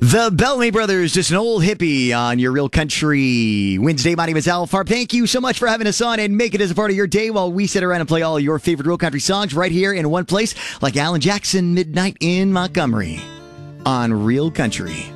The Bellamy Brothers, just an old hippie on your Real Country Wednesday. My name is Al Farb. Thank you so much for having us on and make it as a part of your day while we sit around and play all your favorite Real Country songs right here in one place, like Alan Jackson, Midnight in Montgomery on Real Country.